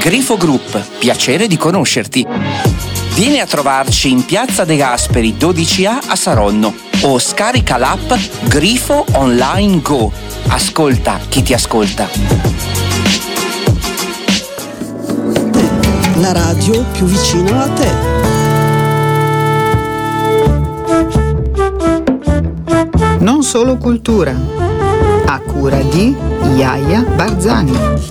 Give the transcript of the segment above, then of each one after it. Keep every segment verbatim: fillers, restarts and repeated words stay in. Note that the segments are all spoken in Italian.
Grifo Group, piacere di conoscerti. Vieni a trovarci in Piazza De Gasperi dodici A a Saronno o scarica l'app Grifo Online Go. Ascolta chi ti ascolta. La radio più vicina a te. Non solo cultura, a cura di Iaia Barzani.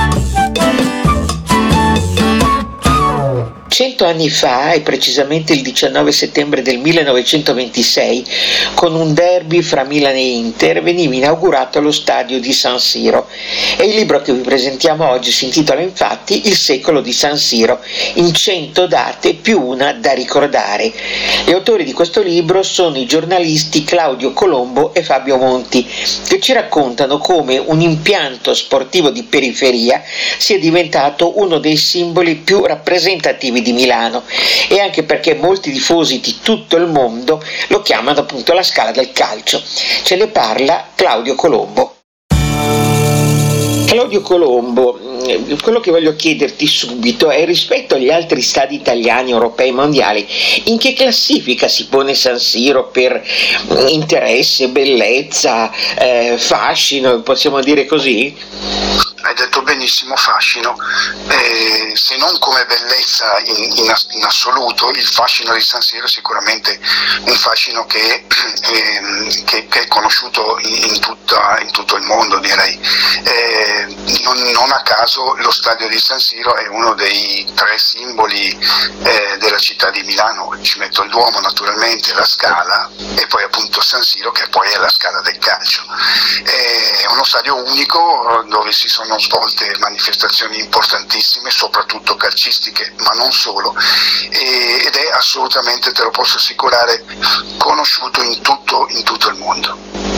Cento anni fa, e precisamente il diciannove settembre del millenovecentoventisei, con un derby fra Milan e Inter, veniva inaugurato lo stadio di San Siro. E il libro che vi presentiamo oggi si intitola infatti Il secolo di San Siro, in cento date più una da ricordare. Gli autori di questo libro sono i giornalisti Claudio Colombo e Fabio Monti, che ci raccontano come un impianto sportivo di periferia sia diventato uno dei simboli più rappresentativi di Milano, e anche perché molti tifosi di tutto il mondo lo chiamano appunto la Scala del calcio. Ce ne parla Claudio Colombo. Claudio Colombo, quello che voglio chiederti subito è, rispetto agli altri stadi italiani, europei, mondiali, in che classifica si pone San Siro per interesse, bellezza, eh, fascino, possiamo dire così? Hai detto benissimo, fascino, eh, se non come bellezza in, in, in assoluto, il fascino di San Siro è sicuramente un fascino che, eh, che, che è conosciuto in, in, tutta, in tutto il mondo, direi. Eh, non, non a caso lo stadio di San Siro è uno dei tre simboli eh, della città di Milano. Ci metto il Duomo naturalmente, la Scala e poi appunto San Siro, che poi è la Scala del calcio. È uno stadio unico dove si sono svolte manifestazioni importantissime, soprattutto calcistiche, ma non solo, e, ed è assolutamente, te lo posso assicurare, conosciuto in tutto, in tutto il mondo.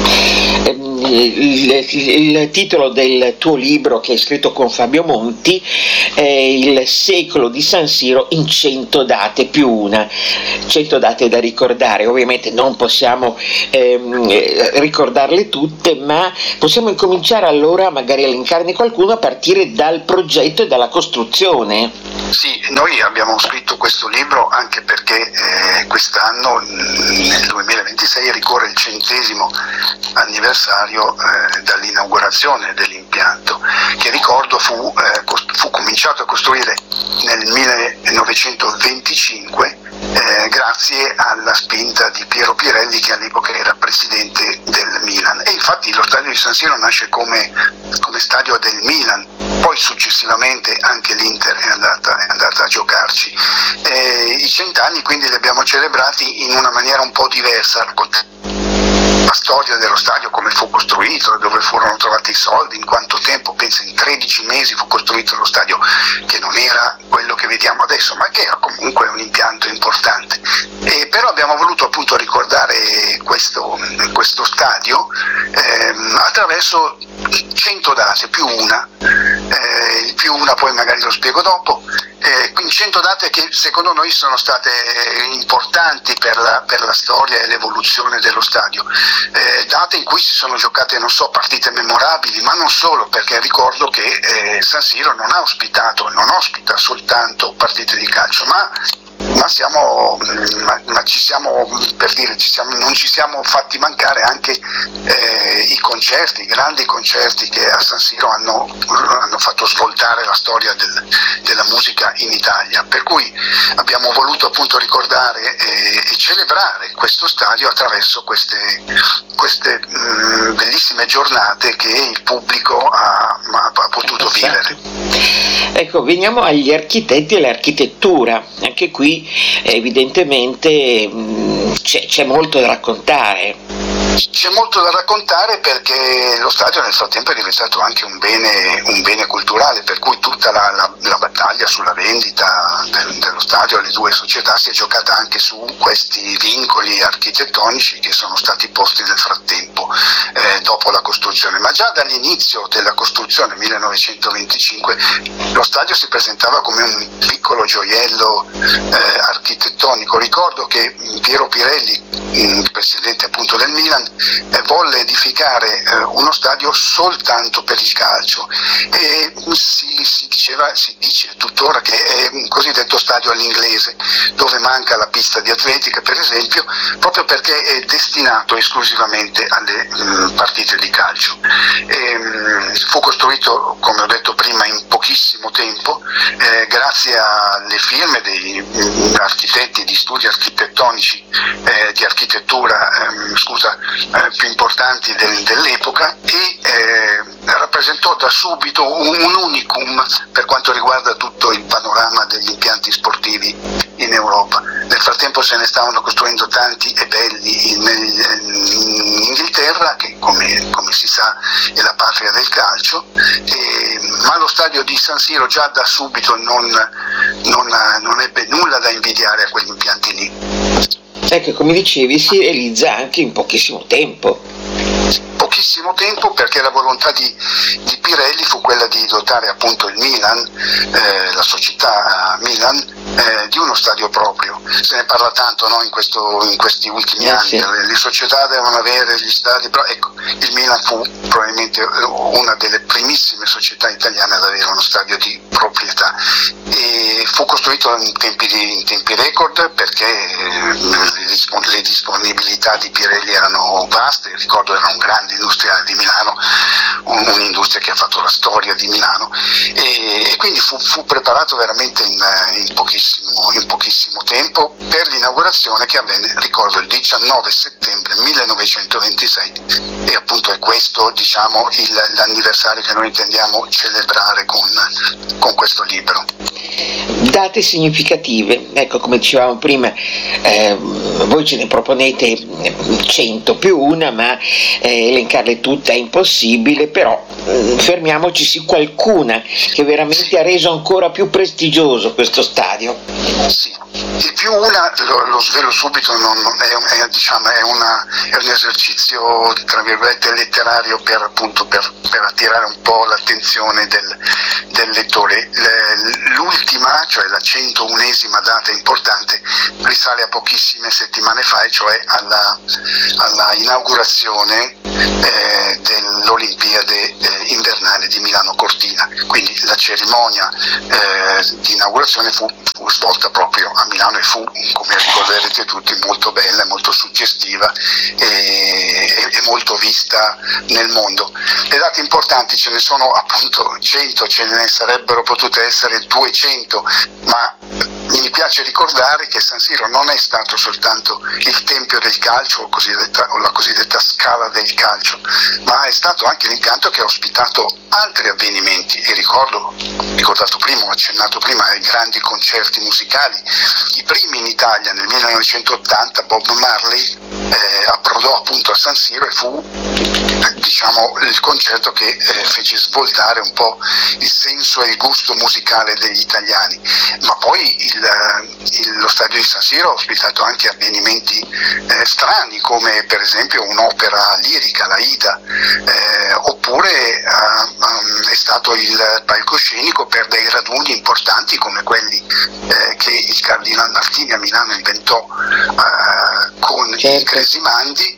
Il, il, il titolo del tuo libro, che hai scritto con Fabio Monti, è Il secolo di San Siro in cento date più una, cento date da ricordare. Ovviamente non possiamo ehm, ricordarle tutte, ma possiamo incominciare allora magari a elencarne qualcuno a partire dal progetto e dalla costruzione. Sì, noi abbiamo scritto questo libro anche perché eh, quest'anno, nel duemilaventisei, ricorre il centesimo anniversario eh, dall'inaugurazione dell'impianto, che ricordo fu, eh, cost- fu cominciato a costruire nel millenovecentoventicinque eh, grazie alla spinta di Piero Pirelli, che all'epoca era presidente del Milan. E infatti lo stadio di San Siro nasce come, come stadio del Milan, poi successivamente anche l'Inter è andata, è andata a giocarci. Eh, I cent'anni quindi li abbiamo celebrati in una maniera un po' diversa, la storia dello stadio, come fu costruito, dove furono trovati i soldi, in quanto tempo, penso in tredici mesi fu costruito lo stadio, che non era quello che vediamo adesso, ma che era comunque un impianto importante. E però abbiamo voluto appunto ricordare questo, questo stadio ehm, attraverso cento date più una, eh, più una poi magari lo spiego dopo. Eh, quindi cento date che secondo noi sono state importanti per la, per la storia e l'evoluzione dello stadio, eh, date in cui si sono giocate, non so, partite memorabili, ma non solo, perché ricordo che eh, San Siro non ha ospitato, non ospita soltanto partite di calcio, ma ma siamo ma, ma ci siamo, per dire, ci siamo, non ci siamo fatti mancare anche eh, i concerti, i grandi concerti che a San Siro hanno, hanno fatto svoltare la storia del, della musica in Italia, per cui abbiamo voluto appunto ricordare e, e celebrare questo stadio attraverso queste, queste mh, bellissime giornate che il pubblico ha, ha, ha potuto vivere. Ecco, veniamo agli architetti e all'architettura. Anche qui evidentemente mh, c'è, c'è molto da raccontare. C'è molto da raccontare perché lo stadio nel frattempo è diventato anche un bene, un bene culturale, per cui tutta la, la, la battaglia sulla vendita del, dello stadio alle due società si è giocata anche su questi vincoli architettonici che sono stati posti nel frattempo eh, dopo la costruzione. Ma già dall'inizio della costruzione, millenovecentoventicinque, lo stadio si presentava come un piccolo gioiello eh, architettonico. Ricordo che Piero Pirelli, presidente appunto del Milan, eh, volle edificare eh, uno stadio soltanto per il calcio e si, si diceva diceva, si dice tuttora che è un cosiddetto stadio all'inglese, dove manca la pista di atletica per esempio, proprio perché è destinato esclusivamente alle mh, partite di calcio. E, mh, fu costruito, come ho detto prima, in pochissimo tempo, eh, grazie alle firme dei mh, architetti di studi architettonici eh, di architettura ehm, scusa, eh, più importanti del, dell'epoca e eh, rappresentò da subito un, un unicum per quanto riguarda tutto il panorama degli impianti sportivi in Europa. Nel frattempo se ne stavano costruendo tanti e belli in, in Inghilterra, che come, come si sa è la patria del calcio, e, ma lo stadio di San Siro già da subito non, non, non ebbe nulla da invidiare a quegli impianti lì. Ecco, come dicevi, si realizza anche in pochissimo tempo. Pochissimo tempo perché la volontà di, di Pirelli fu quella di dotare appunto il Milan, eh, la società Milan, eh, di uno stadio proprio. Se ne parla tanto, no, in, questo, in questi ultimi eh, anni, sì. le, le società devono avere gli stadi, però ecco, il Milan fu probabilmente una delle primissime società italiane ad avere uno stadio di proprietà e fu costruito in tempi, di, in tempi record perché eh, le disponibilità di Pirelli erano vaste. Ricordo era un grande industriale di Milano, un, un'industria che ha fatto la storia di Milano e, e quindi fu, fu preparato veramente in, in, pochissimo, in pochissimo tempo per l'inaugurazione che avvenne, ricordo, il diciannove settembre millenovecentoventisei e appunto è questo, diciamo, il, l'anniversario che noi intendiamo celebrare con, con questo libro. Date significative, ecco, come dicevamo prima, eh, voi ce ne proponete cento più una, ma eh, elencarle tutte è impossibile, però eh, fermiamoci su qualcuna che veramente ha reso ancora più prestigioso questo stadio. Sì, di più una, lo, lo svelo subito, non, non è, è, diciamo, è, una, è un esercizio tra virgolette letterario per, appunto, per, per attirare un po' l'attenzione del, del lettore. L'ultima, cioè la centounesima data importante, risale a pochissime settimane fa, e cioè alla, alla inaugurazione eh, dell'Olimpiade eh, invernale di Milano Cortina. Quindi la cerimonia eh, di inaugurazione fu, fu svolta proprio a Milano e fu, come ricorderete tutti, molto bella, molto suggestiva e, e, e molto vista nel mondo. Le date importanti ce ne sono appunto cento, ce ne sarebbero potute essere duecento, ma mi piace ricordare che San Siro non è stato soltanto il tempio del calcio o, cosiddetta, o la cosiddetta scala del calcio, ma è stato anche l'impianto che ha ospitato altri avvenimenti, e ricordo, ricordato prima, ho accennato prima ai grandi concerti musicali, i primi in Italia nel millenovecentottanta. Bob Marley eh, approdò appunto a San Siro e fu eh, diciamo il concerto che eh, fece svoltare un po' il senso e il gusto musicale degli italiani. Ma poi il, il, lo stadio di San Siro ha ospitato anche avvenimenti eh, strani, come per esempio un'opera lirica, la Ida, eh, oppure eh, um, è stato il palcoscenico per dei raduni importanti come quelli eh, che il Cardinal Martini a Milano inventò eh, con certo. i Cresimandi,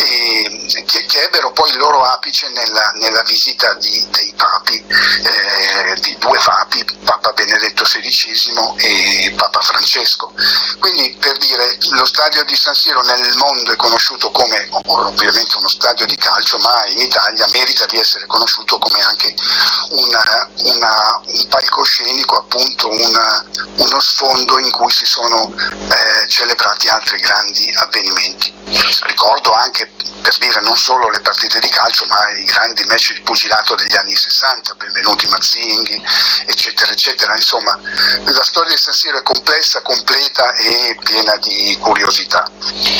e, che, che ebbero poi il loro apice nella, nella visita di, dei papi, eh, di due papi, Papa Benedetto sedicesimo e Papa Francesco. Quindi, per dire, lo stadio di San Siro nel mondo è conosciuto come ovviamente uno stadio di calcio, ma in Italia merita di essere conosciuto come anche una, una, un palcoscenico, appunto una, uno sfondo in cui si sono eh, celebrati altri grandi avvenimenti. Ricordo anche, per dire, non solo le partite di calcio, ma i grandi match di pugilato degli anni sessanta, Benvenuti Mazzinghi, eccetera, eccetera. Insomma, la storia di San Siro è complessa, completa e piena di curiosità.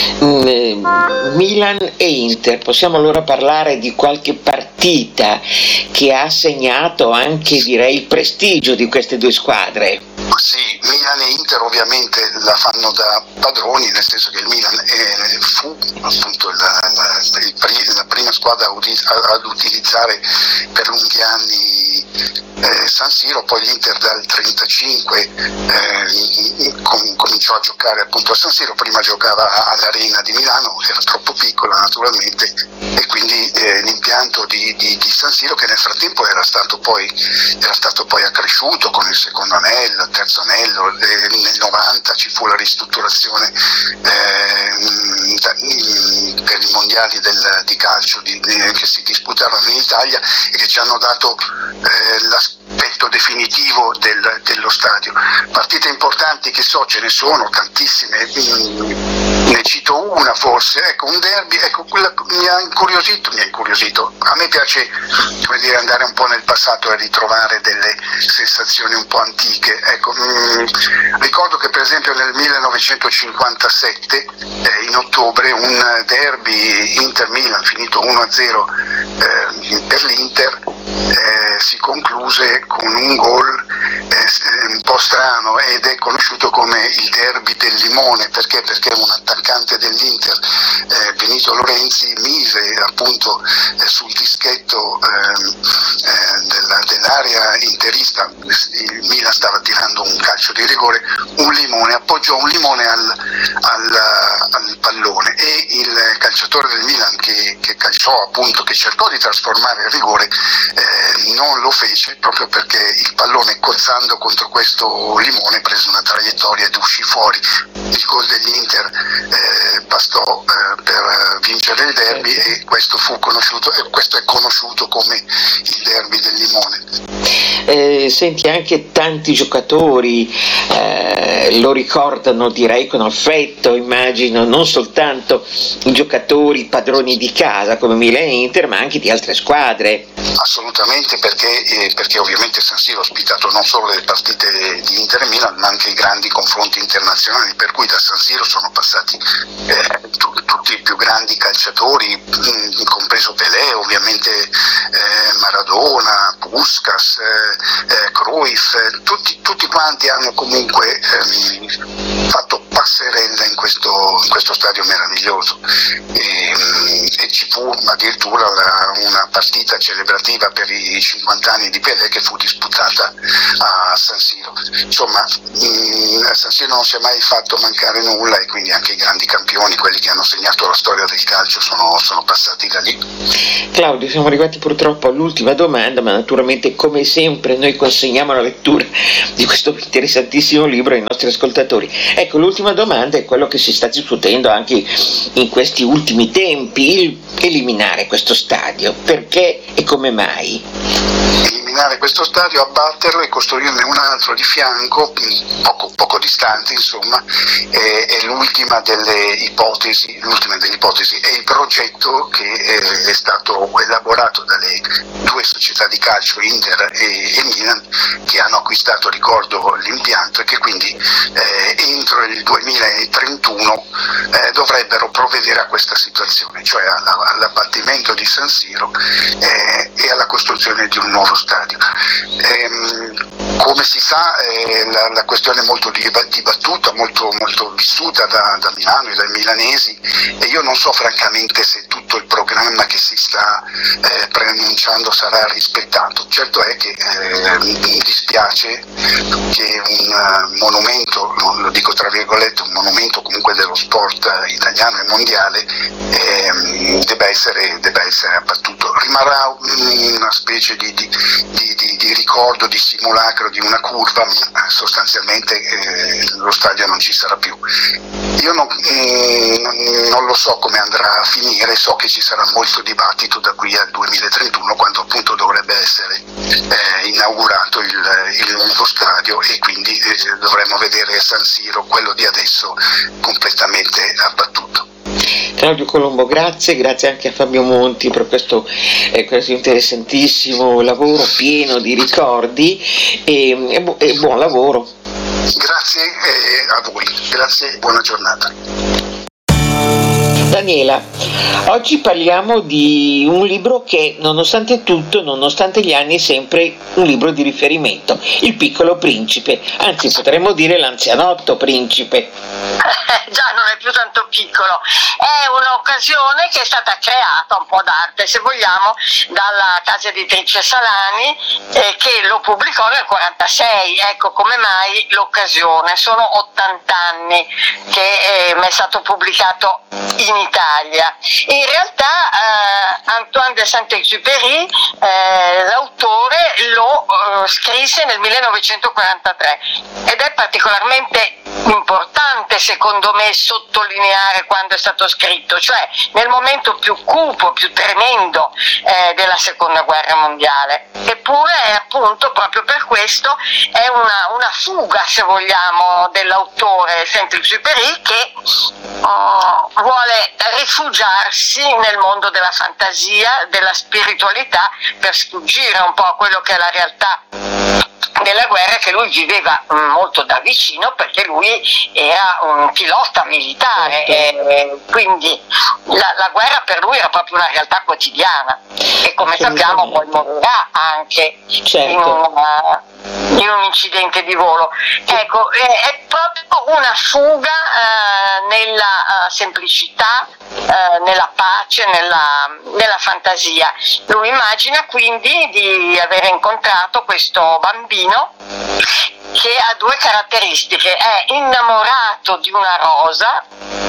Milan e Inter, possiamo allora parlare di qualche partita che ha segnato anche, direi, il prestigio di queste due squadre? Sì, Milan e Inter ovviamente la fanno da padroni, nel senso che il Milan è, fu appunto la, la, il, la prima squadra ad utilizzare per lunghi anni eh, San Siro, poi l'Inter dal trentacinque eh, com, cominciò a giocare appunto a San Siro. Prima giocava all'Arena di Milano, era troppo piccola naturalmente, e quindi eh, l'impianto di, di, di San Siro, che nel frattempo era stato poi, era stato poi accresciuto con il secondo anello, il terzo anello, eh, nel novanta ci fu la ristrutturazione eh, da, per i mondiali del, di calcio di, di, che si disputarono in Italia e che ci hanno dato eh, l'aspetto definitivo del, dello stadio. Partite importanti che so ce ne sono tantissime, ne cito una forse, ecco un derby, ecco quella mi ha incuriosito, mi ha incuriosito. A me piace, come dire, andare un po' nel passato e ritrovare delle sensazioni un po' antiche. Ecco, mh, ricordo che per esempio nel millenovecentocinquantasette eh, in ottobre un derby Inter-Milan finito uno a zero eh, per l'Inter eh, si concluse con un gol eh, un po' strano ed è conosciuto come il derby del limone. Perché? Perché un attaccante dell'Inter, eh, Benito Lorenzi, mise appunto eh, sul dischetto eh, eh, della, dell'area interista, il Milan stava tirando un calcio di rigore, un limone, appoggiò un limone al, al, al pallone e il calciatore del Milan che, che calciò appunto, che cercò di trasformare il rigore, eh, non lo fece proprio perché il pallone cozzando contro questo limone prese una traiettoria ed uscì fuori. Il gol dell'Inter eh, bastò eh, per vincere il derby e questo fu conosciuto, e questo è conosciuto come il derby del limone. Eh, senti, anche tanti giocatori eh, lo ricordano, direi con affetto, immagino, non soltanto i giocatori padroni di casa come Milan e Inter, ma anche di altre squadre. Assolutamente, perché, eh, perché ovviamente San Siro ha ospitato non solo le partite di Inter e Milan, ma anche i grandi confronti internazionali, per cui da San Siro sono passati eh, tu, tutti i più grandi calciatori, mh, compreso Pelé, ovviamente eh, Maradona, Puskas, eh, eh, Cruyff, eh, tutti, tutti quanti hanno comunque ehm, fatto passerella in questo, in questo stadio meraviglioso e, e ci fu addirittura la, una partita celebrativa per i cinquanta anni di Pelé che fu disputata a San Siro. Insomma, mh, a San Siro non si è mai fatto mancare nulla e quindi anche i grandi campioni, quelli che hanno segnato la storia del calcio, sono, sono passati da lì. Claudio, siamo arrivati purtroppo all'ultima domanda, ma naturalmente come sempre noi consegniamo la lettura di questo interessantissimo libro ai nostri ascoltatori. Ecco, l'ultima domanda è quello che si sta discutendo anche in questi ultimi tempi: il eliminare questo stadio, perché e come mai? Eliminare questo stadio, abbatterlo e costruirne un altro di fianco, poco, poco distante insomma, è, è l'ultima delle ipotesi, l'ultima delle ipotesi, è il progetto che è, è stato elaborato dalle due società di calcio, Inter e, e Milan, che hanno acquistato, ricordo, l'impianto e che quindi eh, entro il duemilatrentuno eh, dovrebbero provvedere a questa situazione, cioè alla, all'abbattimento di San Siro eh, e alla costruzione di un nuovo stadio. Ehm, come si sa eh, la, la questione è molto dibattuta, molto, molto vissuta da, da Milano e dai milanesi e io non so francamente se tutto il programma che si sta eh, preannunciando sarà rispettato. Certo è che eh, mi dispiace che un uh, monumento, lo dico tra virgolette, un monumento comunque dello sport italiano e mondiale eh, debba essere, debba essere abbattuto. Rimarrà una specie di, di, di, di, di ricordo, di simulacro di una curva, ma sostanzialmente eh, lo stadio non ci sarà più. Io non, mh, non lo so come andrà a finire, so che ci sarà molto dibattito da qui al duemilatrentuno, quando appunto dovrebbe essere eh, inaugurato il, il nuovo stadio e quindi eh, dovremo vedere a San Siro quello di adesso completamente abbattuto. Claudio Colombo, grazie, grazie anche a Fabio Monti per questo, eh, questo interessantissimo lavoro pieno di ricordi e, e, bu- e buon lavoro. Grazie eh, a voi, grazie e buona giornata. Daniela, oggi parliamo di un libro che nonostante tutto, nonostante gli anni, è sempre un libro di riferimento, Il Piccolo Principe, anzi potremmo dire l'anzianotto principe. già non è più tanto piccolo. È un'occasione che è stata creata, un po' d'arte se vogliamo, dalla casa editrice Salani, eh, che lo pubblicò nel quarantasei. Ecco come mai l'occasione. Sono ottanta anni che eh, è stato pubblicato in Italia. In realtà eh, Antoine de Saint-Exupéry, eh, l'autore, lo eh, scrisse nel millenovecentoquarantatré ed è particolarmente importante secondo me sottolineare quando è stato scritto, cioè nel momento più cupo, più tremendo eh, della seconda guerra mondiale. Eppure appunto proprio per questo è una, una fuga, se vogliamo, dell'autore Saint-Exupéry, che uh, vuole rifugiarsi nel mondo della fantasia, della spiritualità, per sfuggire un po' a quello che è la realtà della guerra che lui viveva molto da vicino, perché lui era un pilota militare e quindi la, la guerra per lui era proprio una realtà quotidiana e come sappiamo poi morirà anche certo. in, una, in un incidente di volo. Ecco, è, è proprio una fuga eh, nella uh, semplicità, eh, nella pace, nella, nella fantasia. Lui immagina quindi di aver incontrato questo bambino che ha due caratteristiche: è innamorato di una rosa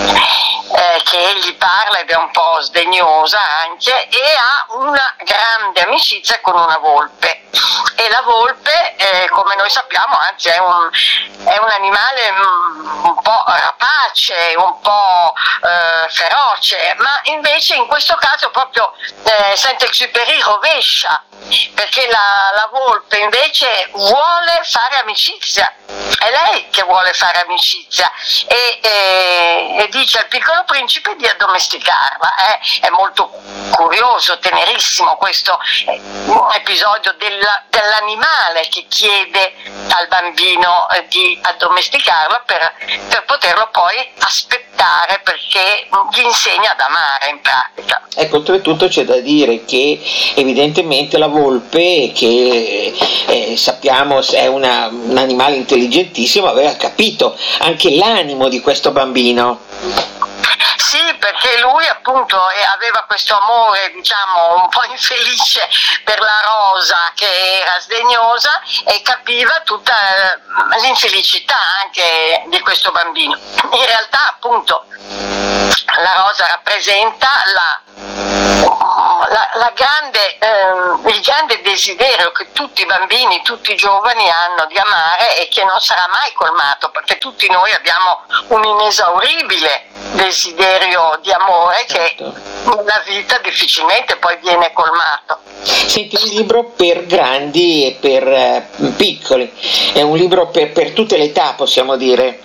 eh, che gli parla ed è un po' sdegnosa anche, e ha una grande amicizia con una volpe. E la volpe, eh, come noi sappiamo, anzi è un, è un animale mm, un po' rapace, un po' eh, feroce, ma invece in questo caso proprio eh, Saint-Exupéry rovescia, perché la, la volpe invece vuole fare amicizia, è lei che vuole fare amicizia e, e, e dice al piccolo principe di addomesticarla. Eh. È molto curioso, tenerissimo questo eh, episodio della, dell'animale che chiede al bambino eh, di addomesticarlo per, per poterlo poi aspettare, perché gli insegna ad amare in pratica. Ecco, oltretutto c'è da dire che evidentemente la volpe, che eh, sappiamo è una, un animale intelligentissimo, aveva capito anche l'animo di questo bambino. Sì, perché lui appunto aveva questo amore, diciamo, un po' infelice per la rosa che era sdegnosa e capiva tutta l'infelicità anche di questo bambino. In realtà appunto la rosa rappresenta la La, la grande, eh, il grande desiderio che tutti i bambini, tutti i giovani hanno di amare e che non sarà mai colmato, perché tutti noi abbiamo un inesauribile desiderio di amore che nella vita difficilmente poi viene colmato. Senti, un libro per grandi e per eh, piccoli, è un libro per, per tutte le età, possiamo dire.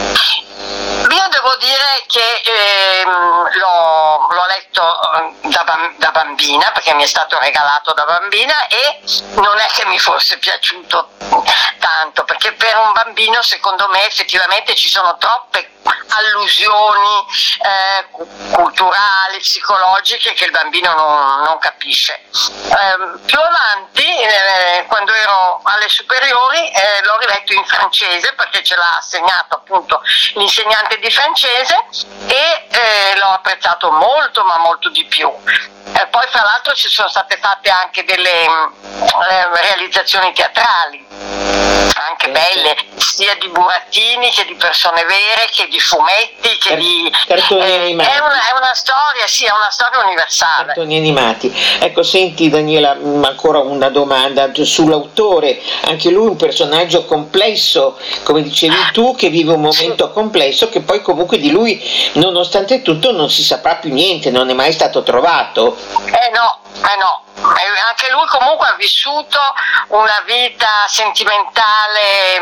Io devo dire che ehm, l'ho, l'ho letto da, da bambina, perché mi è stato regalato da bambina, e non è che mi fosse piaciuto tanto, perché per un bambino secondo me effettivamente ci sono troppe allusioni eh, culturali, psicologiche che il bambino non, non capisce. Eh, più avanti, eh, quando ero alle superiori, eh, l'ho riletto in francese, perché ce l'ha assegnato appunto l'insegnante di francese, e eh, l'ho apprezzato molto, ma molto di più. Eh, poi fra l'altro ci sono state fatte anche delle eh, realizzazioni teatrali, anche belle, sia di burattini che di persone vere, che di fumetti, che di cartoni eh, animati. È una, è una storia, sì, è una storia universale. Cartoni animati. Ecco, senti Daniela, ancora una domanda sull'autore. Anche lui un personaggio complesso, come dicevi tu, che vive un momento complesso, che poi comunque di lui, nonostante tutto, non si saprà più niente, non è mai stato trovato. Eh no, eh no. Anche lui comunque ha vissuto una vita sentimentale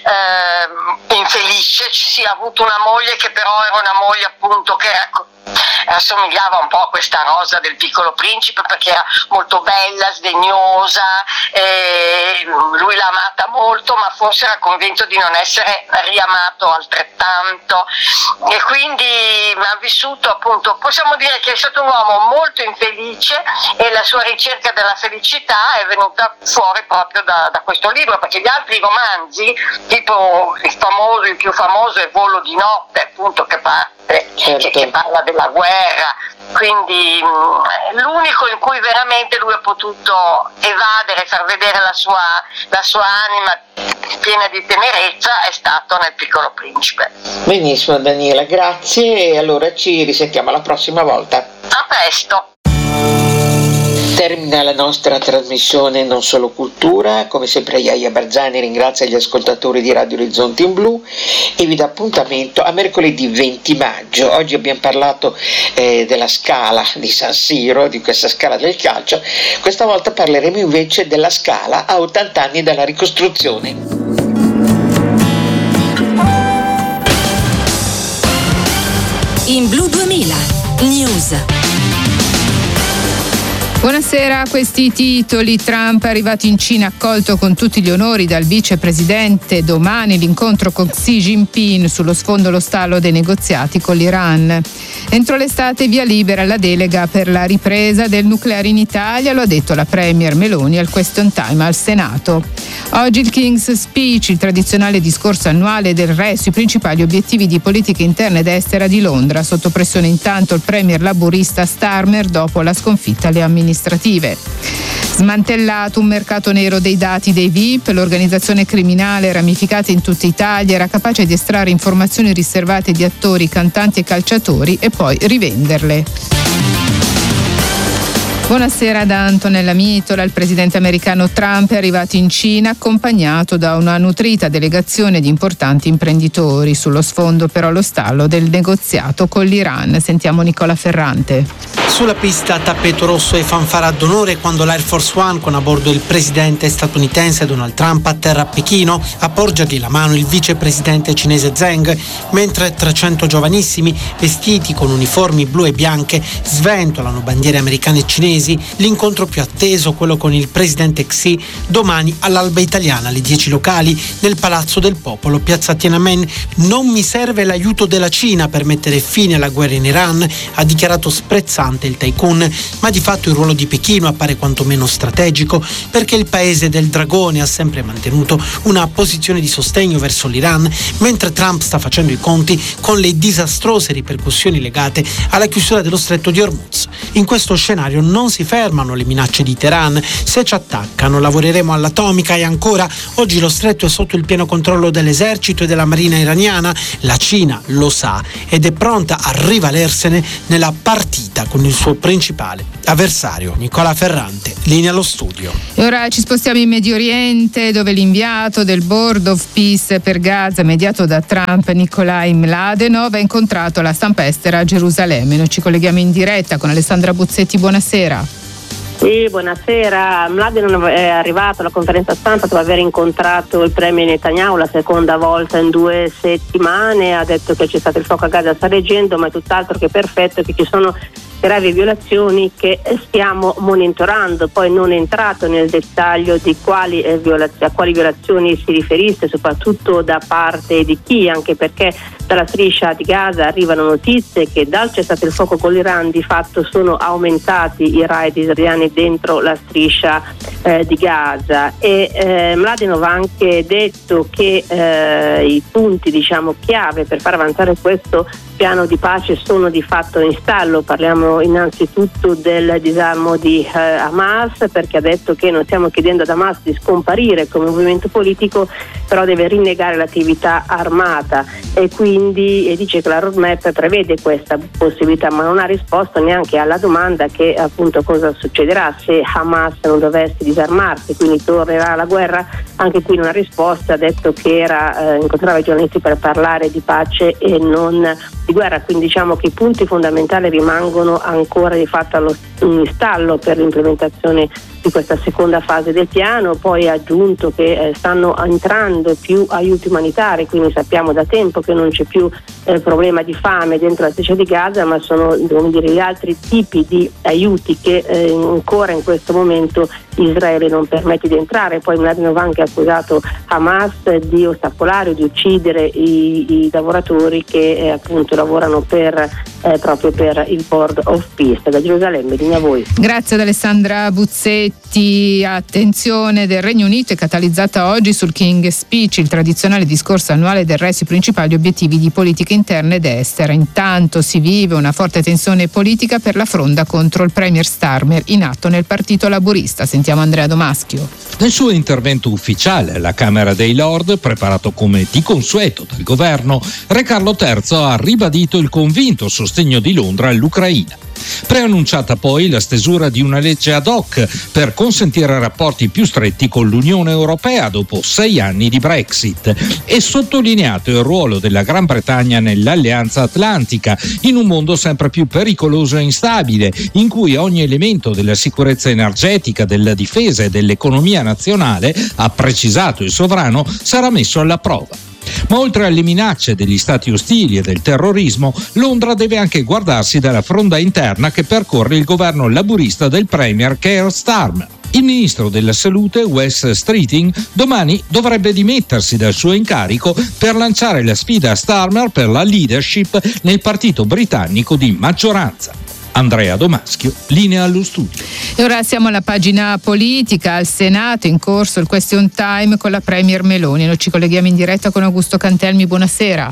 eh, infelice. Sì, ha avuto una moglie che però era una moglie appunto che era, assomigliava un po' a questa rosa del Piccolo Principe, perché era molto bella, sdegnosa, e lui l'ha amata molto, ma forse era convinto di non essere riamato altrettanto, e quindi ha vissuto, appunto, possiamo dire che è stato un uomo molto infelice, e la sua ricerca della felicità è venuta fuori proprio da, da questo libro, perché gli altri romanzi, tipo il famoso, il più famoso è Volo di notte, appunto, che parte, certo. che, che parla della guerra, quindi mh, l'unico in cui veramente lui ha potuto evadere, far vedere la sua, la sua anima piena di tenerezza è stato nel Piccolo Principe. Benissimo Daniela, grazie, e allora ci risentiamo la prossima volta. A presto. Termina la nostra trasmissione Non Solo Cultura. Come sempre Iaia Barzani ringrazia gli ascoltatori di Radio Orizzonti in Blu e vi dà appuntamento a mercoledì venti maggio. Oggi abbiamo parlato eh, della Scala di San Siro, di questa Scala del calcio. Questa volta parleremo invece della Scala a ottanta anni dalla ricostruzione. In Blu duemila News. Buonasera, questi i titoli. Trump è arrivato in Cina accolto con tutti gli onori dal vicepresidente. Domani l'incontro con Xi Jinping, sullo sfondo lo stallo dei negoziati con l'Iran. Entro l'estate via libera la delega per la ripresa del nucleare in Italia, lo ha detto la premier Meloni al question time al Senato. Oggi il King's Speech, il tradizionale discorso annuale del re sui principali obiettivi di politica interna ed estera di Londra. Sotto pressione intanto il premier laburista Starmer dopo la sconfitta alle amministrative. Smantellato un mercato nero dei dati dei V I P, l'organizzazione criminale ramificata in tutta Italia era capace di estrarre informazioni riservate di attori, cantanti e calciatori e poi rivenderle. Buonasera da Antonella Mitola. Il presidente americano Trump è arrivato in Cina accompagnato da una nutrita delegazione di importanti imprenditori. Sullo sfondo però lo stallo del negoziato con l'Iran. Sentiamo Nicola Ferrante. Sulla pista tappeto rosso e fanfara d'onore quando l'Air Force One, con a bordo il presidente statunitense Donald Trump, atterra a Pechino, a porgergli la mano il vicepresidente cinese Zheng, mentre trecento giovanissimi vestiti con uniformi blu e bianche sventolano bandiere americane e cinesi. L'incontro più atteso, quello con il presidente Xi, domani all'alba italiana alle dieci locali nel Palazzo del Popolo, piazza Tiananmen. Non mi serve l'aiuto della Cina per mettere fine alla guerra in Iran, ha dichiarato sprezzante il tycoon, ma di fatto il ruolo di Pechino appare quantomeno strategico, perché il paese del dragone ha sempre mantenuto una posizione di sostegno verso l'Iran, mentre Trump sta facendo i conti con le disastrose ripercussioni legate alla chiusura dello stretto di Hormuz. In questo scenario non si fermano le minacce di Teheran. Se ci attaccano lavoreremo all'atomica, e ancora oggi lo stretto è sotto il pieno controllo dell'esercito e della marina iraniana. La Cina lo sa ed è pronta a rivalersene nella partita con il suo principale avversario. Nicola Ferrante, linea allo studio. E ora ci spostiamo in Medio Oriente, dove l'inviato del Board of Peace per Gaza, mediato da Trump, Nikolai Mladenov, ha incontrato la stampa estera a Gerusalemme. Noi ci colleghiamo in diretta con Alessandra Buzzetti. Buonasera. Sì, buonasera. Mladenov è arrivato alla conferenza stampa dopo aver incontrato il premier Netanyahu la seconda volta in due settimane. Ha detto che c'è stato il fuoco a Gaza, sta reggendo, ma è tutt'altro che perfetto, che ci sono gravi violazioni che stiamo monitorando. Poi non è entrato nel dettaglio di quali eh, violaz- a quali violazioni si riferisse, soprattutto da parte di chi, anche perché dalla striscia di Gaza arrivano notizie che dal cessate il fuoco con l'Iran di fatto sono aumentati i raid israeliani dentro la striscia eh, di Gaza. E eh, Mladenov ha anche detto che eh, i punti, diciamo, chiave per far avanzare questo piano di pace sono di fatto in stallo. Parliamo innanzitutto del disarmo di eh, Hamas, perché ha detto che non stiamo chiedendo ad Hamas di scomparire come movimento politico, però deve rinnegare l'attività armata, e quindi e dice che la roadmap prevede questa possibilità, ma non ha risposto neanche alla domanda che appunto cosa succederà se Hamas non dovesse disarmarsi, quindi tornerà la guerra. Anche qui non ha risposto, ha detto che era eh, incontrava i giornalisti per parlare di pace e non di guerra, quindi diciamo che i punti fondamentali rimangono ancora di fatto allo in stallo per l'implementazione di questa seconda fase del piano. Poi ha aggiunto che eh, stanno entrando più aiuti umanitari, quindi sappiamo da tempo che non c'è più eh, problema di fame dentro la striscia di Gaza, ma sono, come dire, gli altri tipi di aiuti che eh, ancora in questo momento Israele non permette di entrare. Poi Mladenov ha anche accusato Hamas di ostacolare o di uccidere i, i lavoratori che eh, appunto lavorano per eh, proprio per il Board of Peace. Da Gerusalemme, linea a voi. Grazie ad Alessandra Buzzetti. Attenzione del Regno Unito è catalizzata oggi sul King's Speech, il tradizionale discorso annuale del re sui principali obiettivi di politica interna ed estera. Intanto si vive una forte tensione politica per la fronda contro il premier Starmer in atto nel Partito Laburista. Sentiamo Andrea Domaschio. Nel suo intervento ufficiale alla Camera dei Lord, preparato come di consueto dal governo, Re Carlo terzo ha ribadito il convinto sostegno di Londra all'Ucraina. Preannunciata poi la stesura di una legge ad hoc per consentire rapporti più stretti con l'Unione Europea dopo sei anni di Brexit e sottolineato il ruolo della Gran Bretagna nell'Alleanza Atlantica in un mondo sempre più pericoloso e instabile, in cui ogni elemento della sicurezza energetica, della difesa e dell'economia nazionale, ha precisato il sovrano, sarà messo alla prova. Ma oltre alle minacce degli stati ostili e del terrorismo, Londra deve anche guardarsi dalla fronda interna che percorre il governo laburista del premier Keir Starmer. Il ministro della salute, Wes Streeting, domani dovrebbe dimettersi dal suo incarico per lanciare la sfida a Starmer per la leadership nel partito britannico di maggioranza. Andrea Domaschio, linea allo studio. E ora siamo alla pagina politica. Al Senato in corso il question time con la Premier Meloni. Noi ci colleghiamo in diretta con Augusto Cantelmi. Buonasera.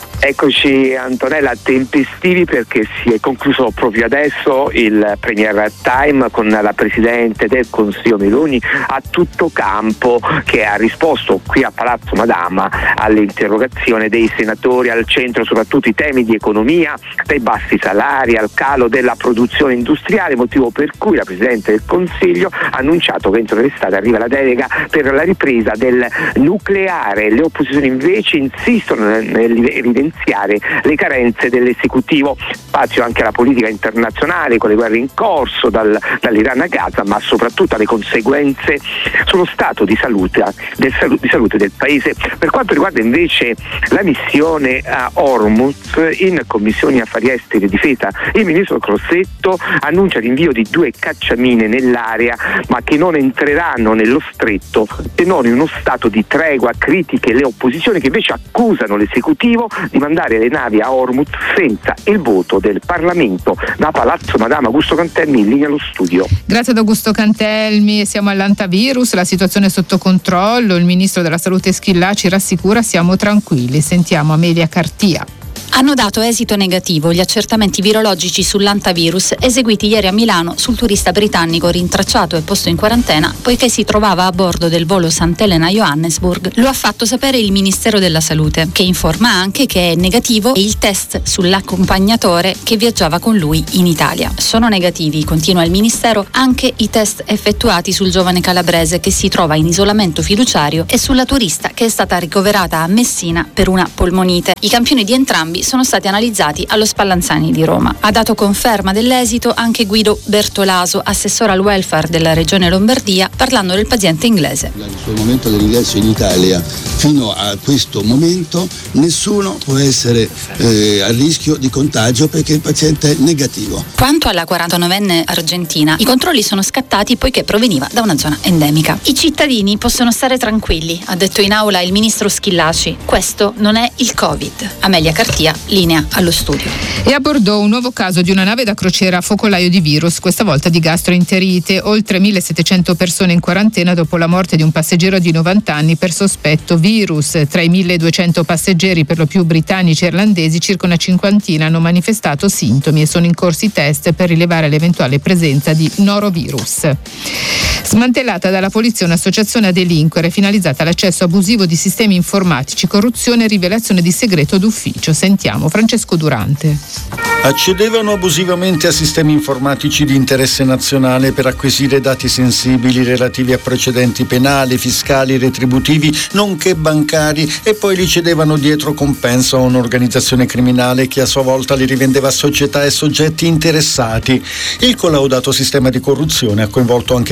Eccoci Antonella, tempestivi perché si è concluso proprio adesso il Premier Time con la Presidente del Consiglio Meloni a tutto campo, che ha risposto qui a Palazzo Madama all'interrogazione dei senatori, al centro soprattutto i temi di economia, dai bassi salari al calo della produzione industriale, motivo per cui la Presidente del Consiglio ha annunciato che entro l'estate arriva la delega per la ripresa del nucleare. Le opposizioni invece insistono nell'evidenziare le carenze dell'esecutivo, spazio anche alla politica internazionale con le guerre in corso dal, dall'Iran a Gaza, ma soprattutto alle conseguenze sullo stato di salute del, di salute del paese. Per quanto riguarda invece la missione a Hormuz, in Commissioni Affari Esteri e Difesa il ministro Crosetto annuncia l'invio di due cacciamine nell'area, ma che non entreranno nello stretto se non in uno stato di tregua. Critiche le opposizioni, che invece accusano l'esecutivo di mandare le navi a Hormuz senza il voto del Parlamento. Da Palazzo Madama, Augusto Cantelmi, in linea allo studio. Grazie ad Augusto Cantelmi. Siamo all'antivirus, la situazione è sotto controllo, il ministro della Salute Schillaci rassicura, siamo tranquilli. Sentiamo Amelia Cartia. Hanno dato esito negativo gli accertamenti virologici sull'antivirus eseguiti ieri a Milano sul turista britannico rintracciato e posto in quarantena poiché si trovava a bordo del volo Sant'Elena-Johannesburg. Lo ha fatto sapere il Ministero della Salute, che informa anche che è negativo il test sull'accompagnatore che viaggiava con lui in Italia. Sono negativi, continua il Ministero, anche i test effettuati sul giovane calabrese che si trova in isolamento fiduciario e sulla turista che è stata ricoverata a Messina per una polmonite. I campioni di entrambi sono stati analizzati allo Spallanzani di Roma. Ha dato conferma dell'esito anche Guido Bertolaso, assessore al welfare della Regione Lombardia, parlando del paziente inglese. Dal suo momento dell'ingresso in Italia fino a questo momento nessuno può essere eh, a rischio di contagio perché il paziente è negativo. Quanto alla quarantanovenne argentina, i controlli sono scattati poiché proveniva da una zona endemica. I cittadini possono stare tranquilli, ha detto in aula il ministro Schillaci. Questo non è il Covid. Amelia Cartia, linea allo studio. E a Bordeaux un nuovo caso di una nave da crociera a focolaio di virus, questa volta di gastroenterite. Oltre millesettecento persone in quarantena dopo la morte di un passeggero di novanta anni per sospetto virus. Tra i milleduecento passeggeri, per lo più britannici e irlandesi, circa una cinquantina hanno manifestato sintomi e sono in corso i test per rilevare l'eventuale presenza di norovirus. Smantellata dalla polizia un'associazione a delinquere finalizzata all'accesso abusivo di sistemi informatici, corruzione e rivelazione di segreto d'ufficio. Sentiamo Francesco Durante. Accedevano abusivamente a sistemi informatici di interesse nazionale per acquisire dati sensibili relativi a precedenti penali, fiscali, retributivi, nonché bancari, e poi li cedevano dietro compenso a un'organizzazione criminale che a sua volta li rivendeva a società e soggetti interessati. Il collaudato sistema di corruzione ha coinvolto anche pubblici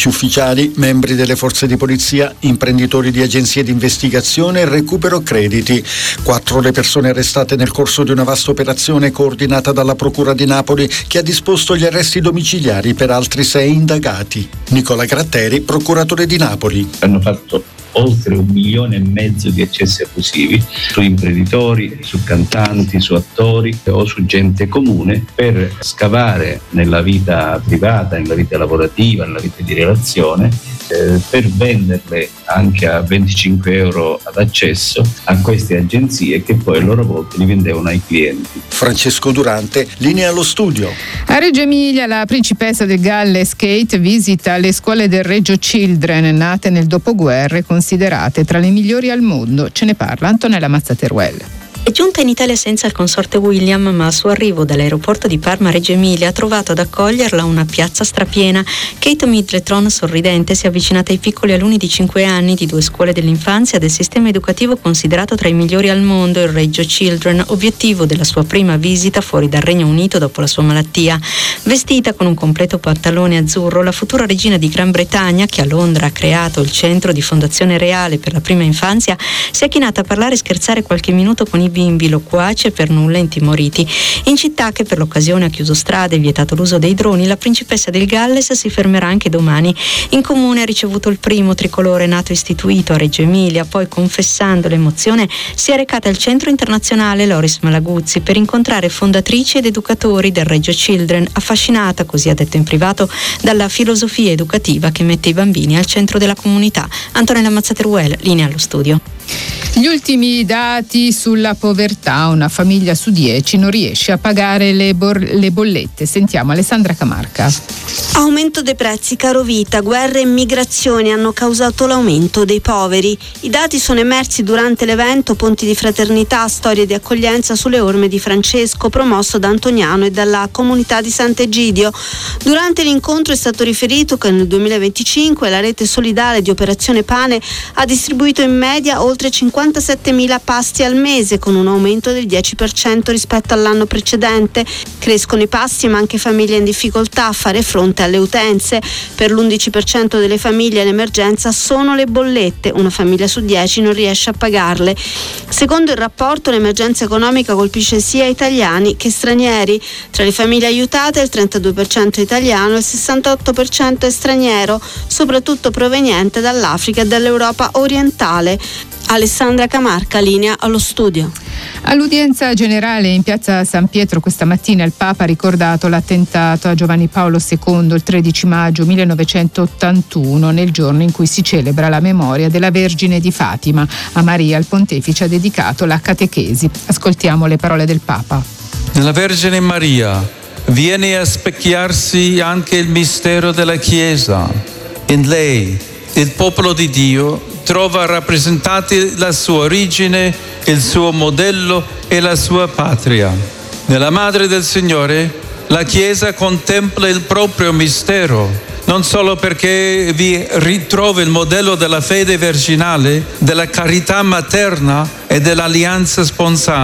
ufficiali, membri delle forze di polizia, imprenditori di agenzie di investigazione e recupero crediti. Quattro le persone arrestate nel corso di una vasta operazione coordinata dalla Procura di Napoli che ha disposto gli arresti domiciliari per altri sei indagati. Nicola Gratteri, procuratore di Napoli. Hanno fatto oltre un milione e mezzo di accessi abusivi su imprenditori, su cantanti, su attori o su gente comune per scavare nella vita privata, nella vita lavorativa, nella vita di relazione, eh, per venderle anche a venticinque euro ad accesso a queste agenzie che poi a loro volta li vendevano ai clienti. Francesco Durante, linea allo studio. A Reggio Emilia la principessa del Galles Kate visita le scuole del Reggio Children, nate nel dopoguerra e considerate tra le migliori al mondo. Ce ne parla Antonella Mazzateruel. È giunta in Italia senza il consorte William, ma al suo arrivo dall'aeroporto di Parma Reggio Emilia ha trovato ad accoglierla una piazza strapiena. Kate Middleton, sorridente, si è avvicinata ai piccoli alunni di cinque anni di due scuole dell'infanzia del sistema educativo considerato tra i migliori al mondo, il Reggio Children, obiettivo della sua prima visita fuori dal Regno Unito dopo la sua malattia. Vestita con un completo pantalone azzurro, la futura regina di Gran Bretagna, che a Londra ha creato il centro di Fondazione Reale per la prima infanzia, si è chinata a parlare e scherzare qualche minuto con i bimbi loquaci e per nulla intimoriti. In città, che per l'occasione ha chiuso strade e vietato l'uso dei droni, la principessa del Galles si fermerà anche domani. In comune ha ricevuto il primo tricolore nato istituito a Reggio Emilia, poi, confessando l'emozione, si è recata al centro internazionale Loris Malaguzzi per incontrare fondatrici ed educatori del Reggio Children, affascinata, così ha detto in privato, dalla filosofia educativa che mette i bambini al centro della comunità. Antonella Mazzateruel, linea allo studio. Gli ultimi dati sulla povertà: una famiglia su dieci non riesce a pagare le, bor- le bollette. Sentiamo Alessandra Camarca. Aumento dei prezzi, carovita, guerre e migrazioni hanno causato l'aumento dei poveri. I dati sono emersi durante l'evento Ponti di Fraternità, storie di accoglienza sulle orme di Francesco, promosso da Antoniano e dalla comunità di Sant'Egidio. Durante l'incontro è stato riferito che nel duemilaventicinque la rete solidale di Operazione Pane ha distribuito in media oltre cinquantasettemila pasti al mese, con un aumento del dieci per cento rispetto all'anno precedente. Crescono i pasti, ma anche famiglie in difficoltà a fare fronte alle utenze. Per l'undici per cento delle famiglie l'emergenza sono le bollette, una famiglia su dieci non riesce a pagarle. Secondo il rapporto, l'emergenza economica colpisce sia italiani che stranieri. Tra le famiglie aiutate il trentadue per cento è italiano e il sessantotto per cento è straniero, soprattutto proveniente dall'Africa e dall'Europa orientale. Alessandra Camarca, linea allo studio. All'udienza generale in piazza San Pietro questa mattina il Papa ha ricordato l'attentato a Giovanni Paolo secondo il tredici maggio millenovecentottantuno, nel giorno in cui si celebra la memoria della Vergine di Fatima. A Maria il Pontefice ha dedicato la catechesi. Ascoltiamo le parole del Papa. Nella Vergine Maria viene a specchiarsi anche il mistero della Chiesa. In lei il popolo di Dio trova rappresentati la sua origine, il suo modello e la sua patria. Nella Madre del Signore la Chiesa contempla il proprio mistero, non solo perché vi ritrova il modello della fede virginale, della carità materna e dell'alleanza sponsale,